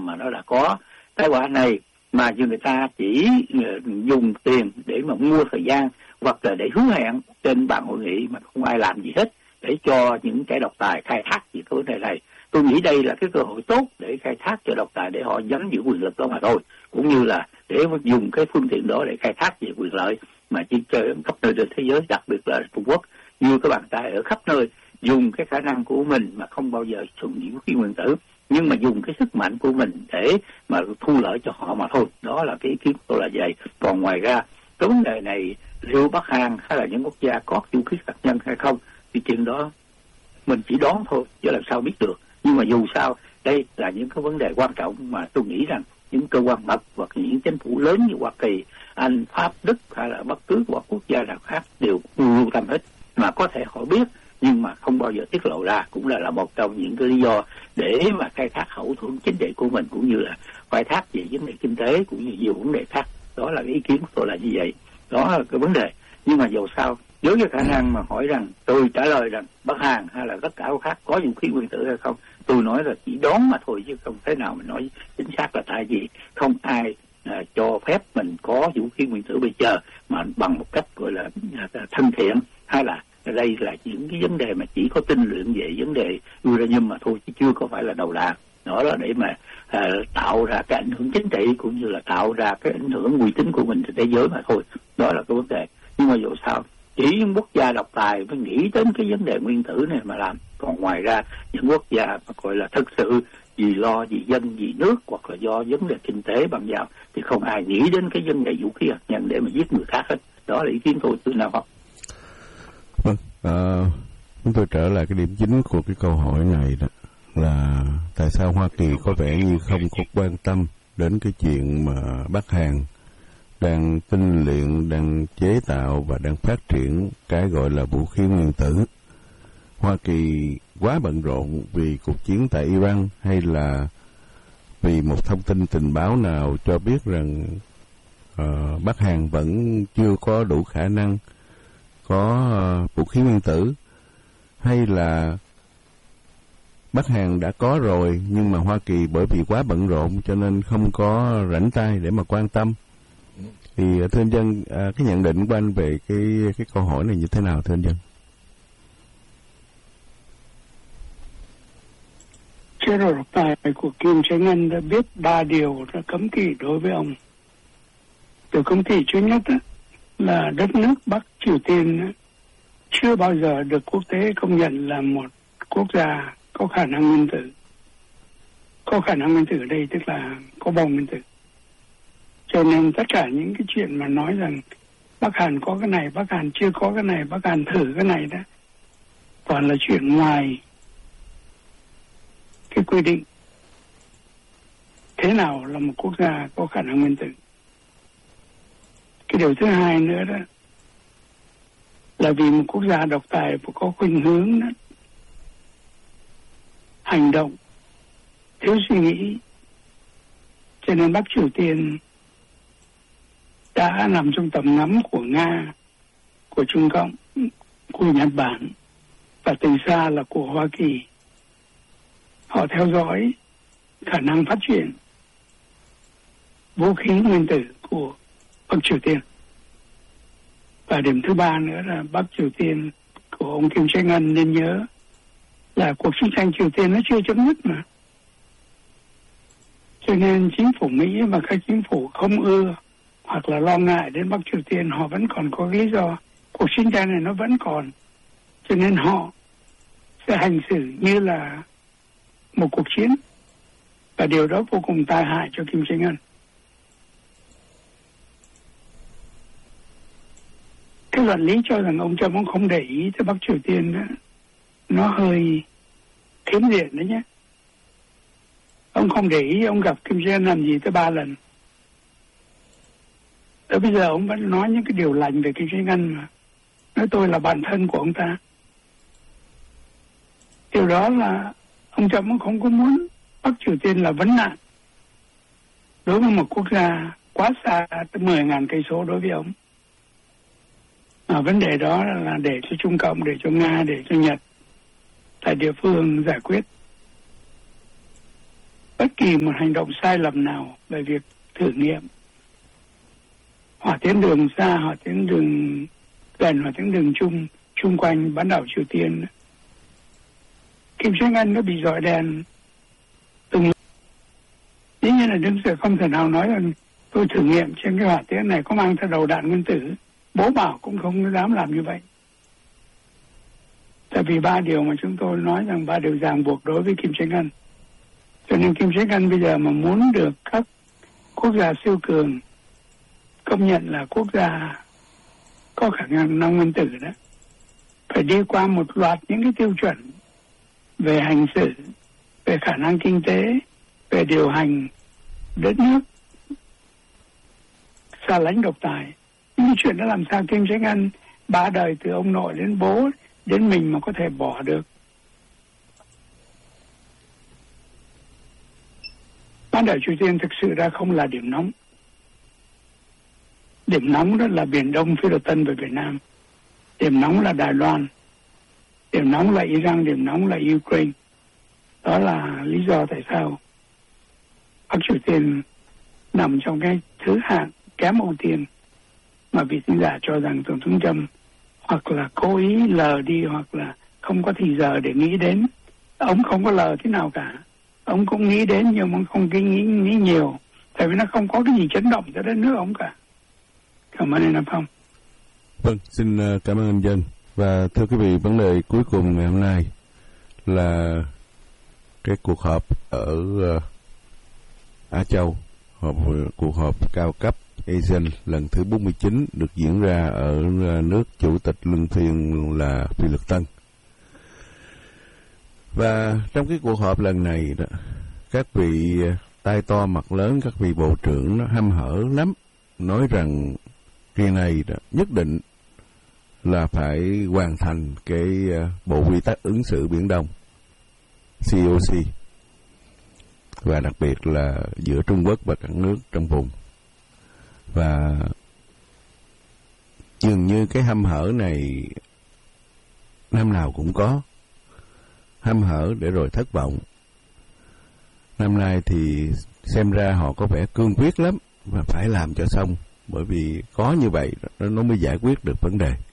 mà nó đã có tai họa này, mà người ta chỉ dùng tiền để mà mua thời gian hoặc là để hứa hẹn trên bàn hội nghị mà không ai làm gì hết để cho những kẻ độc tài khai thác về cái vấn đề này. Tôi nghĩ đây là cái cơ hội tốt để khai thác cho độc tài để họ nắm giữ quyền lực đó mà thôi, cũng như là để dùng cái phương tiện đó để khai thác về quyền lợi mà trên khắp nơi trên thế giới, đặc biệt là Trung Quốc, như các bàn tay ở khắp nơi dùng cái khả năng của mình mà không bao giờ sử dụng vũ khí nguyên tử, nhưng mà dùng cái sức mạnh của mình để mà thu lợi cho họ mà thôi. Đó là cái ý kiến của tôi là vậy. Còn ngoài ra cái vấn đề này liệu Bắc Hàn hay là những quốc gia có vũ khí hạt nhân hay không thì chuyện đó mình chỉ đoán thôi chứ làm sao biết được. Nhưng mà dù sao đây là những cái vấn đề quan trọng mà tôi nghĩ rằng những cơ quan mật hoặc những chính phủ lớn như Hoa Kỳ, Anh, Pháp, Đức hay là bất cứ một quốc gia nào khác đều lưu tâm hết, mà có thể họ biết nhưng mà không bao giờ tiết lộ ra, cũng là một trong những cái lý do để mà khai thác hậu thuẫn chính trị của mình, cũng như là khai thác về vấn đề kinh tế cũng như nhiều vấn đề khác. Đó là cái ý kiến của tôi là như vậy. Đó là cái vấn đề. Nhưng mà dù sao, với cái khả năng mà hỏi rằng tôi trả lời rằng Bắc Hàn hay là tất cả các khác có vũ khí nguyên tử hay không, tôi nói là chỉ đoán mà thôi chứ không thể nào mình nói chính xác là tại vì không ai cho phép mình có vũ khí nguyên tử bây giờ mà bằng một cách gọi là thân thiện, hay là đây là những cái vấn đề mà chỉ có tinh luyện về vấn đề uranium mà thôi chứ chưa có phải là đầu đạn. Đó là để mà tạo ra cái ảnh hưởng chính trị cũng như là tạo ra cái ảnh hưởng uy tín của mình trên thế giới mà thôi. Đó là cái vấn đề. Nhưng mà dù sao chỉ những quốc gia độc tài mới nghĩ đến cái vấn đề nguyên tử này mà làm, còn ngoài ra những quốc gia mà gọi là thực sự vì lo vì dân vì nước hoặc là do vấn đề kinh tế bằng vào thì không ai nghĩ đến cái vấn đề vũ khí hạt nhân để mà giết người khác hết. Đó là ý kiến tôi nào không? Vâng, chúng tôi trở lại cái điểm chính của cái câu hỏi này đó là tại sao Hoa Kỳ có vẻ như không có quan tâm đến cái chuyện mà Bắc Hàn đang tinh luyện, đang chế tạo và đang phát triển cái gọi là vũ khí nguyên tử. Hoa Kỳ quá bận rộn vì cuộc chiến tại Iran, hay là vì một thông tin tình báo nào cho biết rằng Bắc Hàn vẫn chưa có đủ khả năng có vũ khí nguyên tử, hay là Bắc Hàn đã có rồi nhưng mà Hoa Kỳ bởi vì quá bận rộn cho nên không có rảnh tay để mà quan tâm. Thì thưa anh Dân, cái nhận định của anh về cái câu hỏi này như thế nào thưa anh Dân? Chế độ độc tài của Kim Jong Un đã biết 3 điều đã cấm kỵ đối với ông. Điều cấm kỵ thứ nhất là đất nước Bắc Triều Tiên chưa bao giờ được quốc tế công nhận là một quốc gia có khả năng nguyên tử. Có khả năng nguyên tử ở đây tức là có bom nguyên tử. Cho nên tất cả những cái chuyện mà nói rằng Bắc Hàn có cái này, Bắc Hàn chưa có cái này, Bắc Hàn thử cái này đó, toàn là chuyện ngoài cái quy định thế nào là một quốc gia có khả năng nguyên tử. Cái điều thứ hai nữa đó là vì một quốc gia độc tài và có khuynh hướng đó, hành động thiếu suy nghĩ, cho nên Bắc Triều Tiên đã nằm trong tầm ngắm của Nga, của Trung Cộng, của Nhật Bản và từ xa là của Hoa Kỳ. Họ theo dõi khả năng phát triển vũ khí nguyên tử của Bắc Triều Tiên. Và điểm thứ ba nữa là Bắc Triều Tiên của ông Kim Jong Un nên nhớ là cuộc chiến tranh Triều Tiên nó chưa chấm dứt mà. Cho nên chính phủ Mỹ và các chính phủ không ưa hoặc là lo ngại đến Bắc Triều Tiên, họ vẫn còn có lý do. Cuộc chiến tranh này nó vẫn còn. Cho nên họ sẽ hành xử như là một cuộc chiến. Và điều đó vô cùng tai hại cho Kim Jong Un. Cái luận lý cho rằng ông Trump không để ý tới Bắc Triều Tiên đó, nó hơi khiếm diện đấy nhé. Ông không để ý, ông gặp Kim Jong Un làm gì tới 3 lần. Tới bây giờ ông vẫn nói những cái điều lành về Kim Jong Un mà. Nói tôi là bạn thân của ông ta. Điều đó là ông Trump không có muốn Bắc Triều Tiên là vấn nạn đối với một quốc gia quá xa tới 10.000 cây số đối với ông. Vấn đề đó là để cho Trung Cộng, để cho Nga, để cho Nhật tại địa phương giải quyết. bất kỳ một hành động sai lầm nào về việc thử nghiệm hỏa tiễn đường xa, hỏa tiễn đường gần, hỏa tiễn đường chung quanh bán đảo Triều Tiên, Kim Jong Un nó bị rọi đèn từng lần. Dĩ nhiên là Đức sẽ không thể nào nói là tôi thử nghiệm trên cái hỏa tiễn này có mang theo đầu đạn nguyên tử. Bố bảo cũng không dám làm như vậy. Tại vì 3 điều mà chúng tôi nói rằng 3 điều ràng buộc đối với Kim Jong Un. Cho nên Kim Jong Un bây giờ mà muốn được các quốc gia siêu cường công nhận là quốc gia có khả năng nguyên tử đó, phải đi qua một loạt những cái tiêu chuẩn về hành xử, về khả năng kinh tế, về điều hành đất nước, xa lánh độc tài. Những cái chuyện đó làm sao Kim Jong Un 3 đời từ ông nội đến bố đến mình mà có thể bỏ được. Bán đảo Triều Tiên thực sự ra không là điểm nóng. Điểm nóng đó là Biển Đông, Phi Luật Tân và Việt Nam. Điểm nóng là Đài Loan. Điểm nóng là Iran, điểm nóng là Ukraine. Đó là lý do tại sao Bắc Triều Tiên nằm trong cái thứ hạng kém ưu tiên mà vị thính giả cho rằng Tổng thống Trump hoặc là cố ý lờ đi hoặc là không có thì giờ để nghĩ đến. Ông không có lờ thế nào cả. Ông cũng nghĩ đến nhưng mà không nghĩ nhiều. Tại vì nó không có cái gì chấn động cho đất nước ông cả. Cảm ơn anh Nam Phong. Vâng, xin cảm ơn anh Dân. Và thưa quý vị, vấn đề cuối cùng ngày hôm nay là cái cuộc họp ở Á Châu, cuộc họp cao cấp ASEAN lần thứ 49 được diễn ra ở nước chủ tịch luân phiên là Phi Luật Tân. Và trong cái cuộc họp lần này đó, các vị tay to mặt lớn, các vị bộ trưởng nó hăm hở lắm, nói rằng kỳ này đó, nhất định là phải hoàn thành cái bộ quy tắc ứng xử Biển Đông COC, và đặc biệt là giữa Trung Quốc và các nước trong vùng. Và dường như cái hăm hở này năm nào cũng có, hăm hở để rồi thất vọng. Năm nay thì xem ra họ có vẻ cương quyết lắm và phải làm cho xong, bởi vì có như vậy nó mới giải quyết được vấn đề.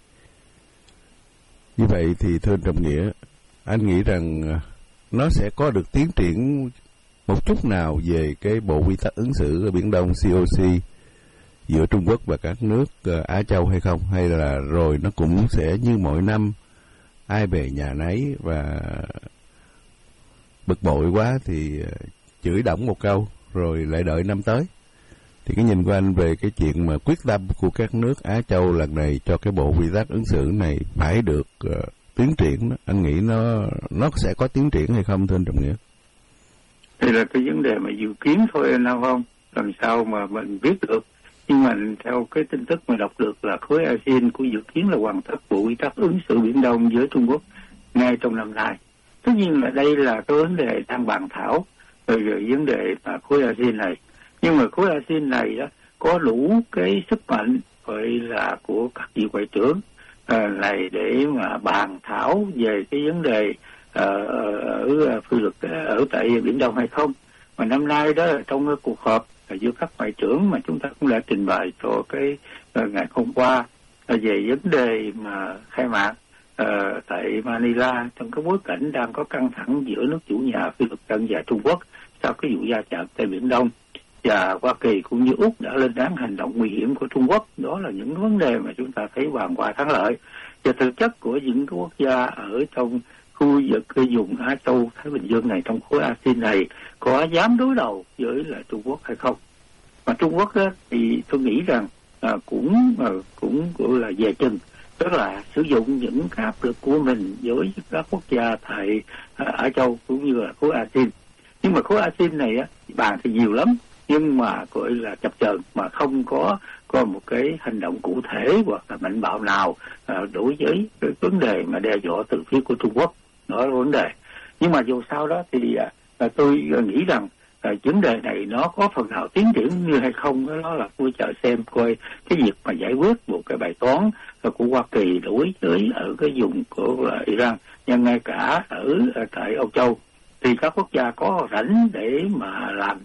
Như vậy thì thưa anh Trọng Nghĩa, anh nghĩ rằng nó sẽ có được tiến triển một chút nào về cái bộ quy tắc ứng xử ở Biển Đông COC giữa Trung Quốc và các nước Á Châu hay không? Hay là rồi nó cũng sẽ như mọi năm, ai về nhà nấy và bực bội quá thì chửi đổng một câu rồi lại đợi năm tới? Thì cái nhìn của anh về cái chuyện mà quyết tâm của các nước Á Châu lần này cho cái bộ quy tắc ứng xử này phải được tiến triển đó, anh nghĩ nó sẽ có tiến triển hay không thưa anh Trọng Nghĩa? Đây là cái vấn đề mà dự kiến thôi anh Nam Phong, làm sao mà mình biết được. Nhưng mà theo cái tin tức mà đọc được là khối ASEAN cũng dự kiến là hoàn tất bộ quy tắc ứng xử Biển Đông với Trung Quốc ngay trong năm nay. Tất nhiên là đây là cái vấn đề đang bàn thảo về vấn đề mà khối ASEAN này. Nhưng mà khối ASEAN này đó có đủ cái sức mạnh gọi là của các vị ngoại trưởng này để mà bàn thảo về cái vấn đề ở Phi Luật ở tại Biển Đông hay không. Mà năm nay đó trong cái cuộc họp giữa các ngoại trưởng mà chúng ta cũng đã trình bày cho cái ngày hôm qua về vấn đề mà khai mạc tại Manila trong cái bối cảnh đang có căng thẳng giữa nước chủ nhà Phi Luật Tân và Trung Quốc sau cái vụ va chạm tại Biển Đông, và Hoa Kỳ cũng như Úc đã lên án hành động nguy hiểm của Trung Quốc. Đó là những vấn đề mà chúng ta thấy hoàn qua thắng lợi. Và thực chất của những cái quốc gia ở trong khu vực cái vùng Á Châu Thái Bình Dương này, trong khối ASEAN này, có dám đối đầu với là Trung Quốc hay không? Mà Trung Quốc đó, thì tôi nghĩ rằng cũng là về chừng, tức là sử dụng những cái áp lực của mình với các quốc gia tại Á Châu cũng như là khối ASEAN. Nhưng mà khối ASEAN này á, bàn thì nhiều lắm, nhưng mà gọi là chập chờn mà không có một cái hành động cụ thể hoặc là mạnh bạo nào đối với cái vấn đề mà đe dọa từ phía của Trung Quốc. Đó là vấn đề. Nhưng mà dù sao đó thì tôi nghĩ rằng vấn đề này nó có phần nào tiến triển như hay không, đó là tôi chờ xem coi cái việc mà giải quyết một cái bài toán của Hoa Kỳ đối với ở cái vùng của Iran, nhưng ngay cả ở tại Âu Châu thì các quốc gia có rảnh để mà làm